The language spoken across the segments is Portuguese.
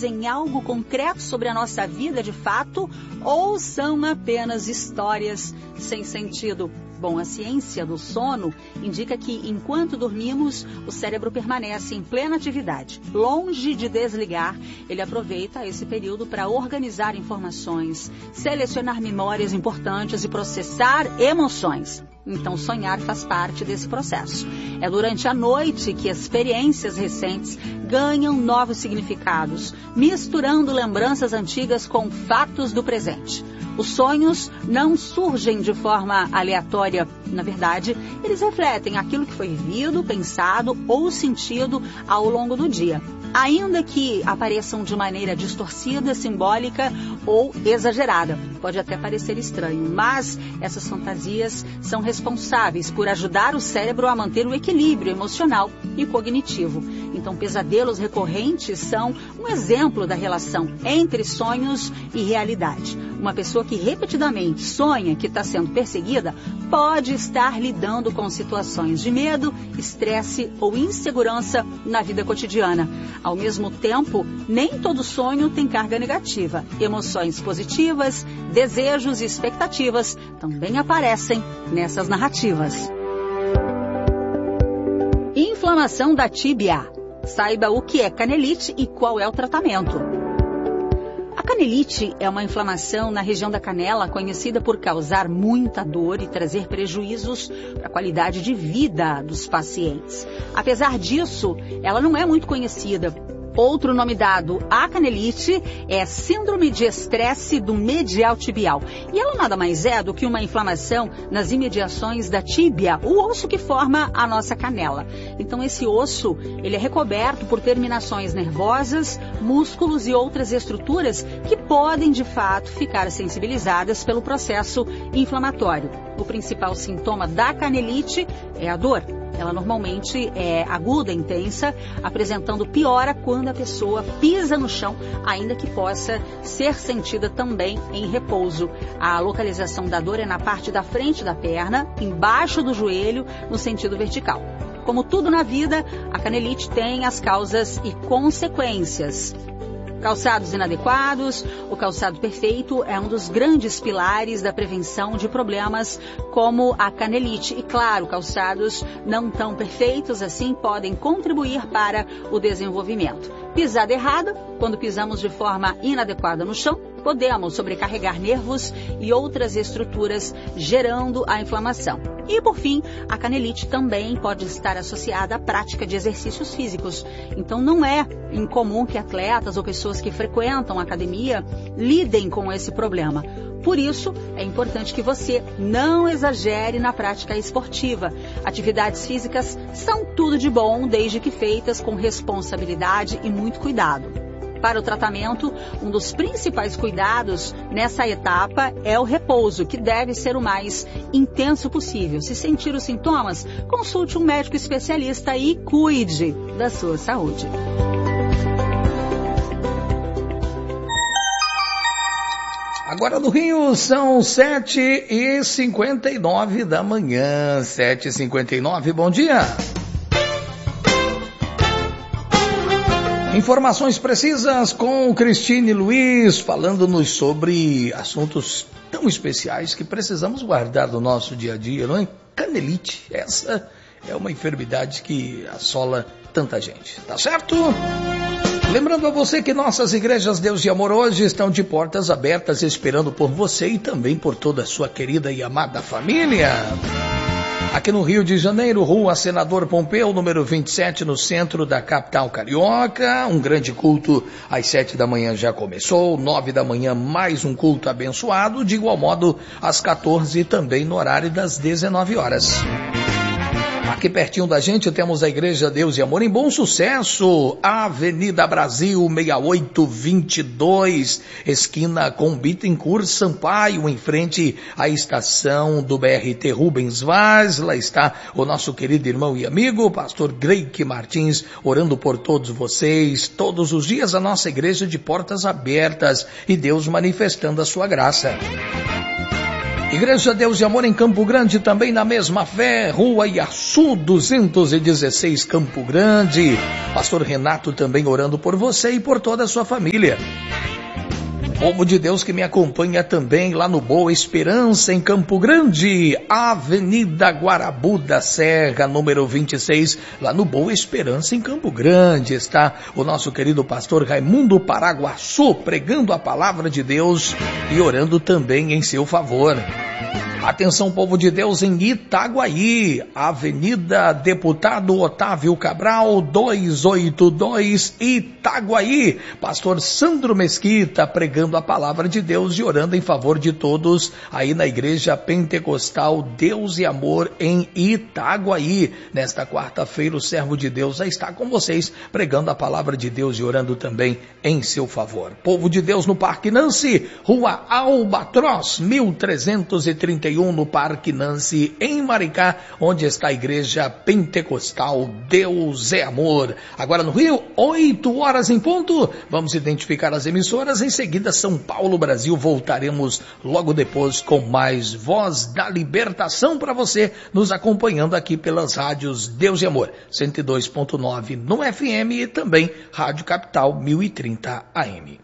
dizem algo concreto sobre a nossa vida de fato ou são apenas histórias sem sentido? Bom, a ciência do sono indica que, enquanto dormimos, o cérebro permanece em plena atividade. Longe de desligar, ele aproveita esse período para organizar informações, selecionar memórias importantes e processar emoções. Então, sonhar faz parte desse processo. É durante a noite que experiências recentes ganham novos significados, misturando lembranças antigas com fatos do presente. Os sonhos não surgem de forma aleatória. Na verdade, eles refletem aquilo que foi vivido, pensado ou sentido ao longo do dia. Ainda que apareçam de maneira distorcida, simbólica ou exagerada. Pode até parecer estranho, mas essas fantasias são responsáveis por ajudar o cérebro a manter o equilíbrio emocional e cognitivo. Então, pesadelos recorrentes são um exemplo da relação entre sonhos e realidade. Uma pessoa que repetidamente sonha que está sendo perseguida pode estar lidando com situações de medo, estresse ou insegurança na vida cotidiana. Ao mesmo tempo, nem todo sonho tem carga negativa. Emoções positivas, desejos e expectativas também aparecem nessas narrativas. Inflamação da tíbia. Saiba o que é canelite e qual é o tratamento. A canelite é uma inflamação na região da canela conhecida por causar muita dor e trazer prejuízos para a qualidade de vida dos pacientes. Apesar disso, ela não é muito conhecida. Outro nome dado à canelite é síndrome de estresse do medial tibial. E ela nada mais é do que uma inflamação nas imediações da tíbia, o osso que forma a nossa canela. Então esse osso, ele é recoberto por terminações nervosas, músculos e outras estruturas que podem de fato ficar sensibilizadas pelo processo inflamatório. O principal sintoma da canelite é a dor. Ela normalmente é aguda, intensa, apresentando piora quando a pessoa pisa no chão, ainda que possa ser sentida também em repouso. A localização da dor é na parte da frente da perna, embaixo do joelho, no sentido vertical. Como tudo na vida, a canelite tem as causas e consequências. Calçados inadequados, o calçado perfeito é um dos grandes pilares da prevenção de problemas como a canelite. E claro, calçados não tão perfeitos assim podem contribuir para o desenvolvimento. Pisada errada, quando pisamos de forma inadequada no chão, podemos sobrecarregar nervos e outras estruturas, gerando a inflamação. E, por fim, a canelite também pode estar associada à prática de exercícios físicos. Então, não é incomum que atletas ou pessoas que frequentam a academia lidem com esse problema. Por isso, é importante que você não exagere na prática esportiva. Atividades físicas são tudo de bom, desde que feitas com responsabilidade e muito cuidado. Para o tratamento, um dos principais cuidados nessa etapa é o repouso, que deve ser o mais intenso possível. Se sentir os sintomas, consulte um médico especialista e cuide da sua saúde. Agora no Rio são 7h59 da manhã, 7h59, bom dia. Informações precisas com Cristine Luiz, falando-nos sobre assuntos tão especiais que precisamos guardar no nosso dia a dia, não é? Canelite, essa é uma enfermidade que assola tanta gente, tá certo? Lembrando a você que nossas igrejas Deus e Amor hoje estão de portas abertas esperando por você e também por toda a sua querida e amada família. Aqui no Rio de Janeiro, Rua Senador Pompeu, número 27, no centro da capital carioca. Um grande culto às 7 da manhã já começou, 9 da manhã mais um culto abençoado, de igual modo às 14 também no horário das 19 horas. Aqui pertinho da gente temos a Igreja Deus e Amor em Bom Sucesso, Avenida Brasil 6822, esquina com Bittencourt Sampaio, em frente à estação do BRT Rubens Vaz. Lá está o nosso querido irmão e amigo, pastor Greike Martins, orando por todos vocês. Todos os dias a nossa igreja de portas abertas e Deus manifestando a sua graça. Igreja Deus e Amor em Campo Grande, também na mesma fé, Rua Iaçu 216, Campo Grande. Pastor Renato também orando por você e por toda a sua família. Povo de Deus que me acompanha também lá no Boa Esperança, em Campo Grande, Avenida Guarabu da Serra, número 26, lá no Boa Esperança, em Campo Grande, está o nosso querido pastor Raimundo Paraguaçu, pregando a palavra de Deus e orando também em seu favor. Atenção, povo de Deus, em Itaguaí, Avenida Deputado Otávio Cabral, 282, Itaguaí. Pastor Sandro Mesquita pregando a palavra de Deus e orando em favor de todos aí na Igreja Pentecostal Deus e Amor em Itaguaí. Nesta quarta-feira, o servo de Deus já está com vocês, pregando a palavra de Deus e orando também em seu favor. Povo de Deus no Parque Nancy, Rua Albatroz, 1331, no Parque Nancy, em Maricá, onde está a Igreja Pentecostal Deus é Amor. Agora no Rio, 8 horas em ponto, vamos identificar as emissoras, em seguida São Paulo, Brasil, voltaremos logo depois com mais Voz da Libertação para você, nos acompanhando aqui pelas rádios Deus e Amor, 102.9 no FM e também Rádio Capital 1030 AM.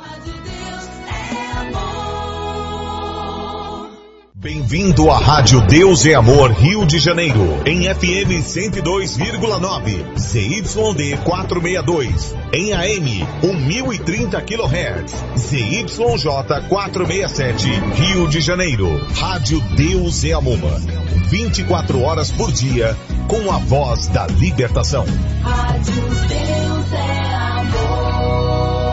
Bem-vindo à Rádio Deus é Amor Rio de Janeiro, em FM 102,9, ZYD 462, em AM 1030 kHz, ZYJ 467, Rio de Janeiro. Rádio Deus é Amor, 24 horas por dia, com a voz da libertação. Rádio Deus é Amor.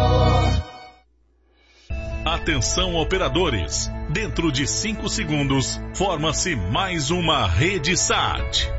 Atenção, operadores. Dentro de 5 segundos, forma-se mais uma rede SAT.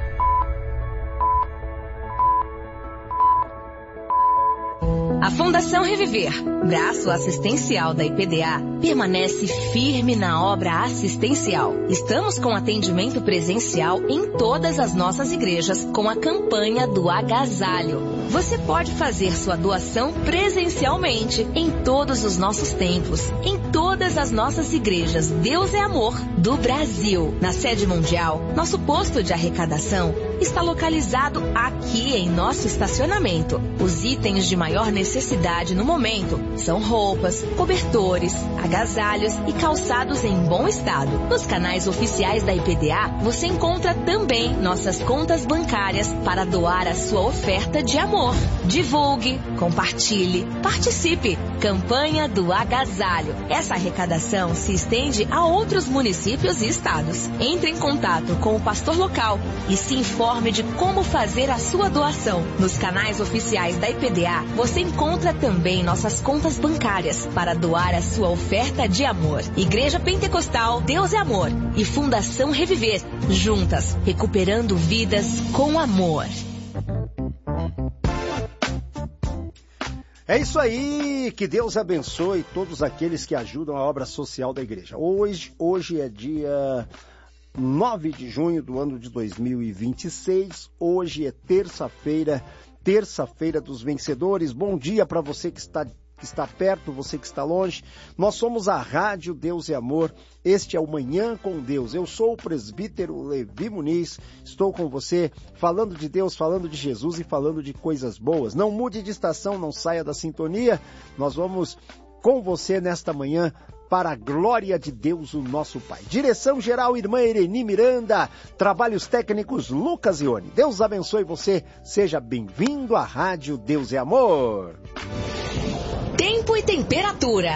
A Fundação Reviver, braço assistencial da IPDA, permanece firme na obra assistencial. Estamos com atendimento presencial em todas as nossas igrejas com a campanha do agasalho. Você pode fazer sua doação presencialmente em todos os nossos templos, em todas as nossas igrejas Deus é Amor do Brasil. Na sede mundial, nosso posto de arrecadação está localizado aqui em nosso estacionamento. Os itens de maior necessidade no momento são roupas, cobertores, agasalhos e calçados em bom estado. Nos canais oficiais da IPDA, você encontra também nossas contas bancárias para doar a sua oferta de amor. Divulgue, compartilhe, participe. Campanha do agasalho. Essa arrecadação se estende a outros municípios e estados. Entre em contato com o pastor local e se informe de como fazer a sua doação. Nos canais oficiais da IPDA, você encontra também nossas contas bancárias para doar a sua oferta de amor. Igreja Pentecostal Deus é Amor e Fundação Reviver, juntas, recuperando vidas com amor. É isso aí, que Deus abençoe todos aqueles que ajudam a obra social da igreja. Hoje é dia 9 de junho do ano de 2026, hoje é terça-feira dos vencedores. Bom dia para você que está perto, você que está longe. Nós somos a Rádio Deus e Amor, este é o Manhã com Deus. Eu sou o presbítero Levi Muniz, estou com você falando de Deus, falando de Jesus e falando de coisas boas. Não mude de estação, não saia da sintonia, nós vamos com você nesta manhã para a glória de Deus, o nosso Pai. Direção geral, irmã Ereni Miranda, trabalhos técnicos Lucas Ione. Deus abençoe você, seja bem-vindo à Rádio Deus e Amor. Tempo e temperatura.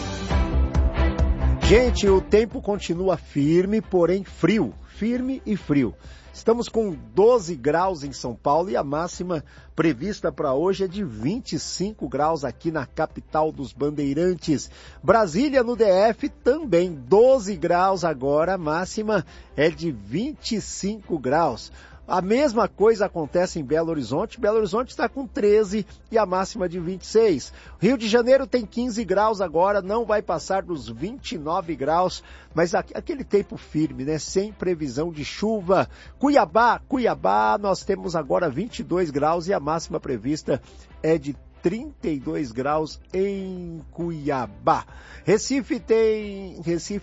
Gente, o tempo continua firme, porém frio. Firme e frio. Estamos com 12 graus em São Paulo e a máxima prevista para hoje é de 25 graus aqui na capital dos Bandeirantes. Brasília, no DF, também 12 graus agora, a máxima é de 25 graus. A mesma coisa acontece em Belo Horizonte. Belo Horizonte está com 13 e a máxima de 26. Rio de Janeiro tem 15 graus agora, não vai passar dos 29 graus, mas aquele tempo firme, né? Sem previsão de chuva. Cuiabá, nós temos agora 22 graus e a máxima prevista é de 32 graus em Cuiabá. Recife tem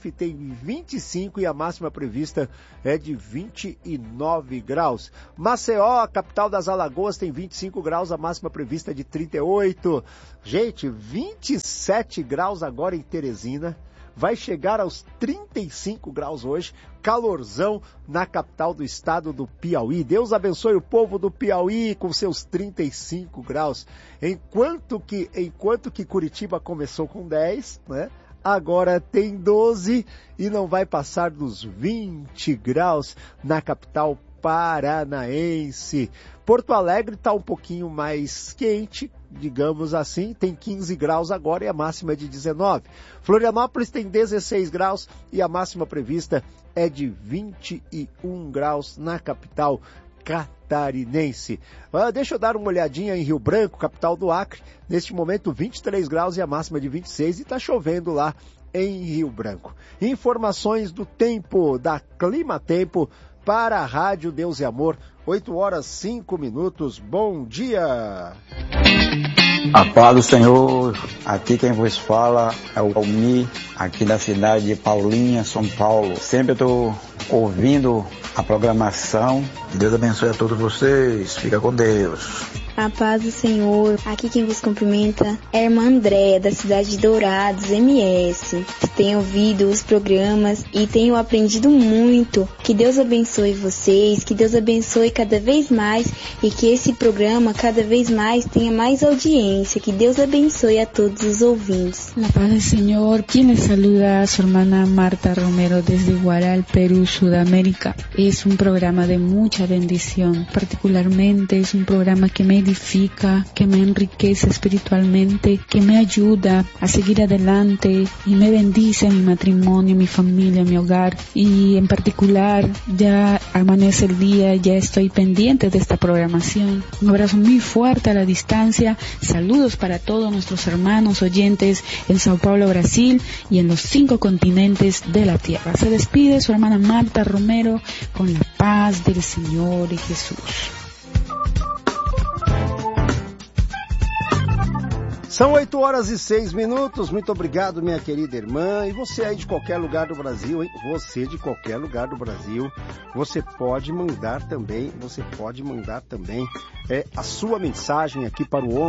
25 e a máxima prevista é de 29 graus. Maceió, a capital das Alagoas, tem 25 graus, a máxima prevista é de 38. Gente, 27 graus agora em Teresina. Vai chegar aos 35 graus hoje, calorzão na capital do estado do Piauí. Deus abençoe o povo do Piauí com seus 35 graus. Enquanto que Curitiba começou com 10, né? Agora tem 12 e não vai passar dos 20 graus na capital paranaense. Porto Alegre está um pouquinho mais quente, digamos assim, tem 15 graus agora e a máxima é de 19. Florianópolis tem 16 graus e a máxima prevista é de 21 graus na capital catarinense. Deixa eu dar uma olhadinha em Rio Branco, capital do Acre. Neste momento 23 graus e a máxima de 26 e está chovendo lá em Rio Branco. Informações do tempo, da Clima Tempo, para a Rádio Deus e Amor, 8 horas 5 minutos. Bom dia! A paz do Senhor, aqui quem vos fala é o Almi, aqui da cidade de Paulinha, São Paulo. Sempre estou ouvindo a programação. Deus abençoe a todos vocês, fica com Deus. A paz do Senhor, aqui quem vos cumprimenta é a irmã Andréia, da cidade de Dourados, MS. Tenho ouvido os programas e tenho aprendido muito. Que Deus abençoe vocês, que Deus abençoe cada vez mais e que esse programa cada vez mais tenha mais audiência. Que Deus abençoe a todos os ouvintes. La paz del Señor, quien les saluda a su hermana Marta Romero desde Huaral, Perú, Sudamérica. Es un programa de mucha bendición, particularmente es un programa que me edifica, que me enriquece espiritualmente, que me ayuda a seguir adelante y me bendice mi matrimonio, mi familia, mi hogar, y en particular ya amanece el día, ya estoy pendiente de esta programación. Un abrazo muy fuerte a la distancia, saludos para todos nuestros hermanos oyentes en Sao Paulo, Brasil y en los 5 continentes de la tierra. Se despide su hermana Marta Romero con la paz del Señor y Jesús. São 8 horas e 6 minutos. Muito obrigado, minha querida irmã. E você aí de qualquer lugar do Brasil, hein? Você de qualquer lugar do Brasil, você pode mandar também a sua mensagem aqui para o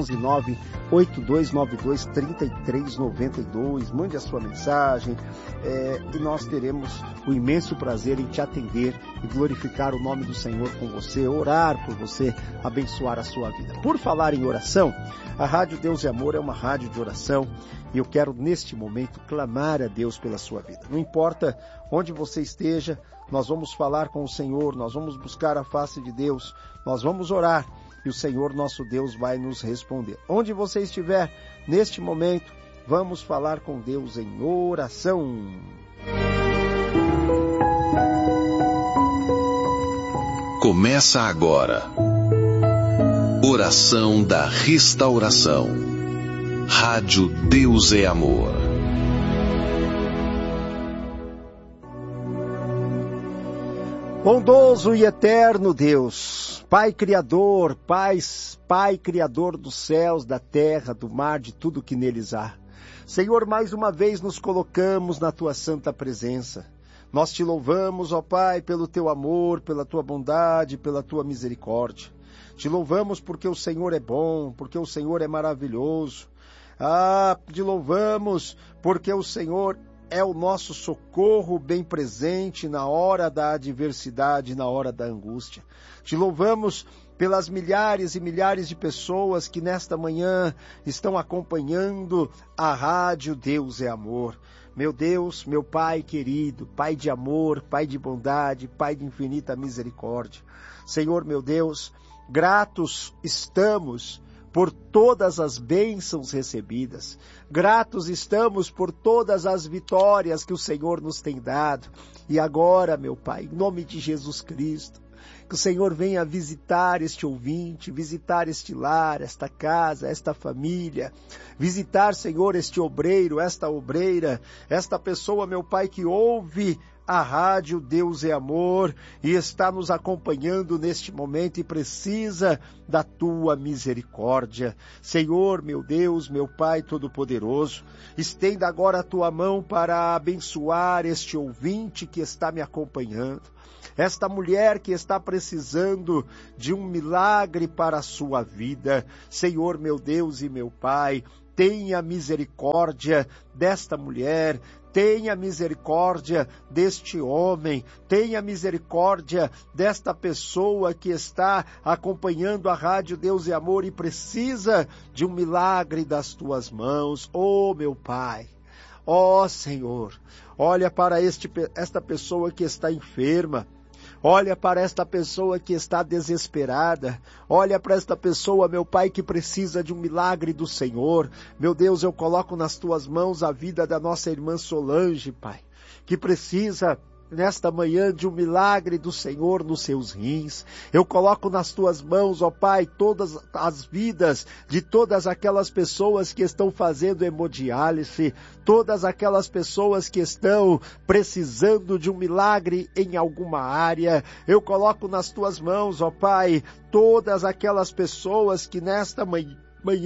11982923392. Mande a sua mensagem e nós teremos o imenso prazer em te atender e glorificar o nome do Senhor com você, orar por você, abençoar a sua vida. Por falar em oração, a Rádio Deus e Amor é uma rádio de oração e eu quero neste momento clamar a Deus pela sua vida. Não importa onde você esteja, nós vamos falar com o Senhor, nós vamos buscar a face de Deus, nós vamos orar e o Senhor nosso Deus vai nos responder. Onde você estiver neste momento, vamos falar com Deus em oração. Começa agora. Oração da Restauração. Rádio Deus é Amor. Bondoso e eterno Deus, Pai Criador, Pai Criador dos céus, da terra, do mar, de tudo que neles há. Senhor, mais uma vez nos colocamos na Tua santa presença. Nós Te louvamos, ó Pai, pelo Teu amor, pela Tua bondade, pela Tua misericórdia. Te louvamos porque o Senhor é bom, porque o Senhor é maravilhoso. Te louvamos porque o Senhor é o nosso socorro bem presente na hora da adversidade, na hora da angústia. Te louvamos pelas milhares e milhares de pessoas que nesta manhã estão acompanhando a Rádio Deus é Amor. Meu Deus, meu Pai querido, Pai de amor, Pai de bondade, Pai de infinita misericórdia. Senhor, meu Deus, gratos estamos por todas as bênçãos recebidas. Gratos estamos por todas as vitórias que o Senhor nos tem dado. E agora, meu Pai, em nome de Jesus Cristo, que o Senhor venha visitar este ouvinte, visitar este lar, esta casa, esta família, visitar, Senhor, este obreiro, esta obreira, esta pessoa, meu Pai, que ouve a Rádio Deus é Amor e está nos acompanhando neste momento e precisa da tua misericórdia. Senhor, meu Deus, meu Pai Todo-Poderoso, estenda agora a tua mão para abençoar este ouvinte que está me acompanhando. Esta mulher que está precisando de um milagre para a sua vida. Senhor, meu Deus e meu Pai, tenha misericórdia desta mulher, tenha misericórdia deste homem, tenha misericórdia desta pessoa que está acompanhando a Rádio Deus e Amor e precisa de um milagre das tuas mãos. Oh, meu Pai, oh, Senhor, olha para esta pessoa que está enferma. Olha para esta pessoa que está desesperada. Olha para esta pessoa, meu Pai, que precisa de um milagre do Senhor. Meu Deus, eu coloco nas tuas mãos a vida da nossa irmã Solange, Pai, que precisa nesta manhã de um milagre do Senhor nos seus rins. Eu coloco nas tuas mãos, ó Pai, todas as vidas de todas aquelas pessoas que estão fazendo hemodiálise, todas aquelas pessoas que estão precisando de um milagre em alguma área. Eu coloco nas tuas mãos, ó Pai, todas aquelas pessoas que nesta manhã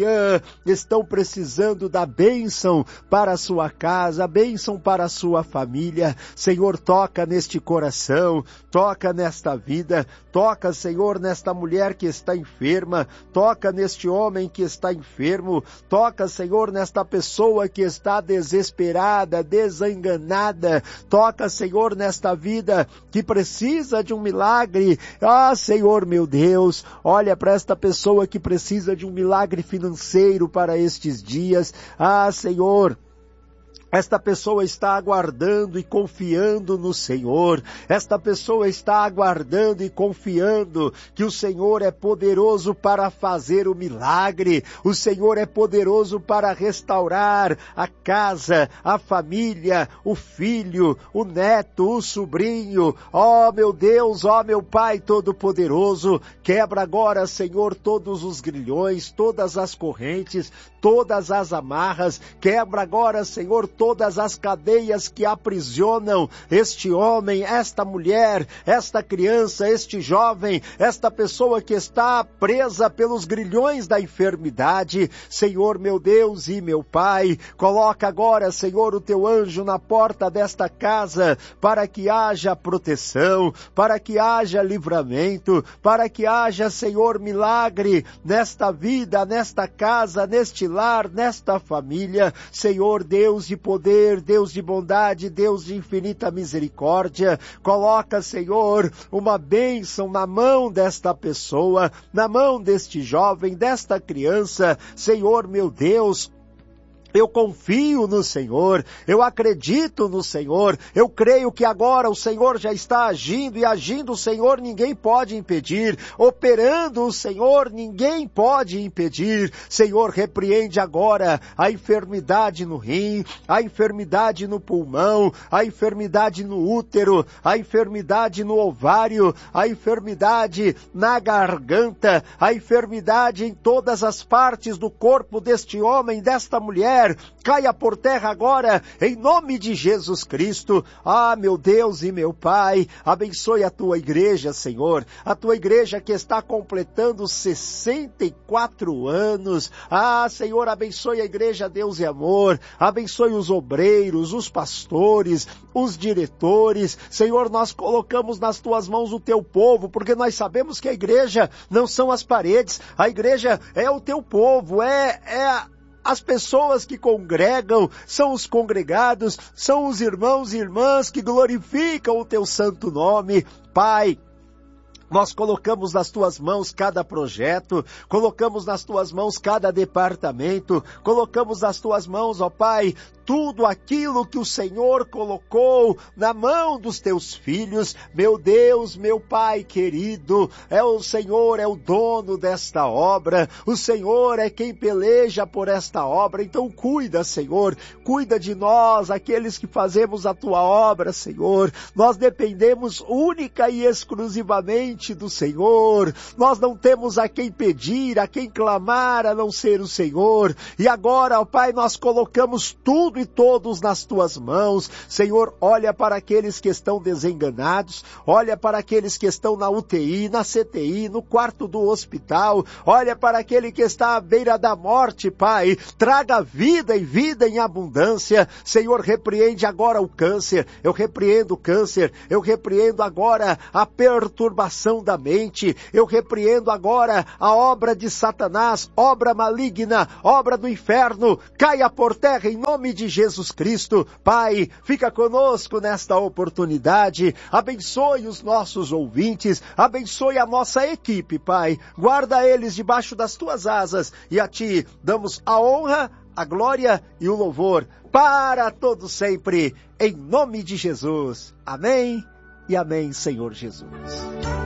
estão precisando da bênção para a sua casa, a bênção para a sua família. Senhor, toca neste coração, toca nesta vida, toca, Senhor, nesta mulher que está enferma, toca neste homem que está enfermo, toca, Senhor, nesta pessoa que está desesperada, desenganada, toca, Senhor, nesta vida que precisa de um milagre. Ah, Senhor, meu Deus, olha para esta pessoa que precisa de um milagre financeiro para estes dias. Ah, Senhor, esta pessoa está aguardando e confiando no Senhor. Esta pessoa está aguardando e confiando que o Senhor é poderoso para fazer o milagre. O Senhor é poderoso para restaurar a casa, a família, o filho, o neto, o sobrinho. Ó meu Deus, ó meu Pai Todo-Poderoso, quebra agora, Senhor, todos os grilhões, todas as correntes, todas as amarras. Quebra agora, Senhor, todas as cadeias que aprisionam este homem, esta mulher, esta criança, este jovem, esta pessoa que está presa pelos grilhões da enfermidade. Senhor, meu Deus e meu Pai, coloca agora, Senhor, o teu anjo na porta desta casa para que haja proteção, para que haja livramento, para que haja, Senhor, milagre nesta vida, nesta casa, neste lar, nesta família. Senhor, Deus de poder, Deus de bondade, Deus de infinita misericórdia, coloca, Senhor, uma bênção na mão desta pessoa, na mão deste jovem, desta criança. Senhor, meu Deus, eu confio no Senhor, eu acredito no Senhor, eu creio que agora o Senhor já está agindo, e agindo o Senhor ninguém pode impedir, operando o Senhor ninguém pode impedir. Senhor, repreende agora a enfermidade no rim, a enfermidade no pulmão, a enfermidade no útero, a enfermidade no ovário, a enfermidade na garganta, a enfermidade em todas as partes do corpo deste homem, desta mulher. Caia por terra agora, em nome de Jesus Cristo. Ah, meu Deus e meu Pai, abençoe a tua igreja, Senhor, a tua igreja que está completando 64 anos. Ah, Senhor, abençoe a igreja Deus e Amor, abençoe os obreiros, os pastores, os diretores. Senhor, nós colocamos nas tuas mãos o teu povo, porque nós sabemos que a igreja não são as paredes, a igreja é o teu povo, as pessoas que congregam, são os congregados, são os irmãos e irmãs que glorificam o teu santo nome. Pai, nós colocamos nas tuas mãos cada projeto, colocamos nas tuas mãos cada departamento, colocamos nas tuas mãos, ó Pai, tudo aquilo que o Senhor colocou na mão dos teus filhos. Meu Deus, meu Pai querido, o Senhor é o dono desta obra, o Senhor é quem peleja por esta obra. Então cuida, Senhor, cuida de nós, aqueles que fazemos a tua obra, Senhor. Nós dependemos única e exclusivamente diante do Senhor. Nós não temos a quem pedir, a quem clamar, a não ser o Senhor. E agora, ó Pai, nós colocamos tudo e todos nas tuas mãos. Senhor, olha para aqueles que estão desenganados, olha para aqueles que estão na UTI, na CTI, no quarto do hospital, olha para aquele que está à beira da morte, Pai. Traga vida e vida em abundância. Senhor, repreende agora o câncer. Eu repreendo o câncer. Eu repreendo agora a perturbação da mente. Eu repreendo agora a obra de Satanás, obra maligna, obra do inferno. Caia por terra em nome de Jesus Cristo. Pai, fica conosco nesta oportunidade. Abençoe os nossos ouvintes. Abençoe a nossa equipe, Pai. Guarda eles debaixo das tuas asas. E a ti damos a honra, a glória e o louvor para todos sempre, em nome de Jesus. Amém e amém, Senhor Jesus.